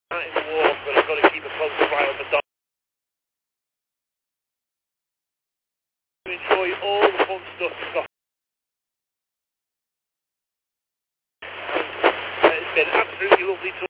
Out in the walk, but I've got to keep a close eye on the dog. Enjoy all the fun stuff you've got. It's been absolutely lovely to